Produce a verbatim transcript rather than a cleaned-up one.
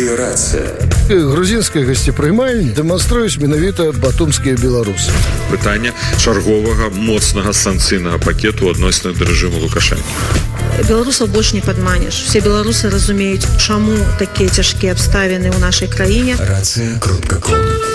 Радиорация. Грузінская гасцепрымальня дэманструюць менавіта батумскія беларусы. Пытанне чарговага моцнага санкцыйнага пакету адносна да рэжыму Лукашэнкі. Беларусаў больш не падманеш. Все беларусы разумеюць, чаму такія цяжкія абставіны ў нашай краіне. Рация кропка ком.